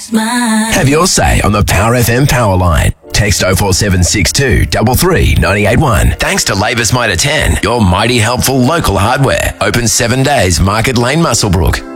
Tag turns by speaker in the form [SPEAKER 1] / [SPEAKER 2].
[SPEAKER 1] Have your say on the Power FM Power Line. Text 04762 33 981. Thanks to Labour's Mitre 10, your mighty helpful local hardware. Open 7 days, Market Lane, Muswellbrook.